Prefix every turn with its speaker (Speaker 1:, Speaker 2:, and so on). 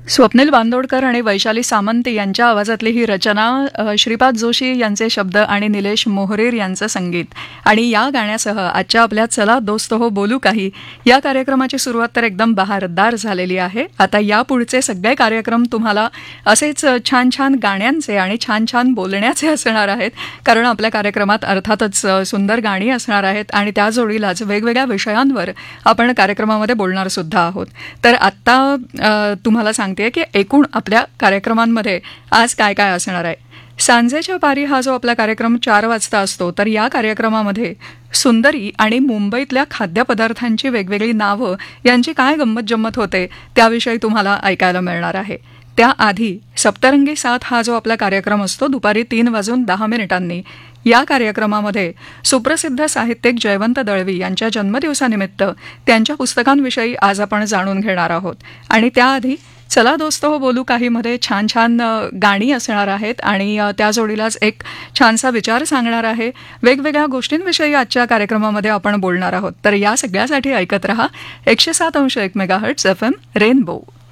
Speaker 1: स्वप्नील बांदोडकर आणि वैशाली सामंत यांच्या आवाजातली ही रचना, श्रीपाद जोशी यांचे शब्द आणि निलेश मोहरेर यांचं संगीत. आणि या गाण्यासह आजच्या आपल्या चला दोस्त हो बोलू काही या कार्यक्रमाची सुरुवात तर एकदम बहारदार झालेली आहे. आता यापुढचे सगळे कार्यक्रम तुम्हाला असेच छान छान गाण्यांचे आणि छान छान बोलण्याचे असणार आहेत, कारण आपल्या कार्यक्रमात अर्थातच सुंदर गाणी असणार आहेत आणि त्या जोडीलाच वेगवेगळ्या विषयांवर आपण कार्यक्रमामध्ये बोलणार सुद्धा आहोत. तर आत्ता तुम्हाला सांगते की एकूण आपल्या कार्यक्रमांमध्ये आज काय काय असणार आहे. सांजेच्या पारी हा जो आपला कार्यक्रम 4 वाजता असतो, तर या कार्यक्रमामध्ये सुंदरी आणि मुंबईतल्या खाद्यपदार्थांची वेगवेगळी नावं यांची काय गंमत जम्मत होते त्याविषयी तुम्हाला ऐकायला मिळणार आहे. त्याआधी सप्तरंगी साथ हा जो आपला कार्यक्रम असतो दुपारी 3:10 या कार्यक्रमामध्ये सुप्रसिद्ध साहित्यिक जयवंत दळवी यांच्या जन्मदिवसानिमित्त त्यांच्या पुस्तकांविषयी आज आपण जाणून घेणार आहोत. आणि त्याआधी चला दोस्त हो बोलू काही मध्ये छान छान गाणी असणार आहेत आणि त्या जोडीलाच एक छानसा विचार सांगणार आहे. वेगवेगळ्या गोष्टींविषयी आजच्या कार्यक्रमामध्ये आपण बोलणार आहोत. तर या सगळ्यासाठी ऐकत रहा 107.1 मेगाहर्ट्झ FM रेनबो.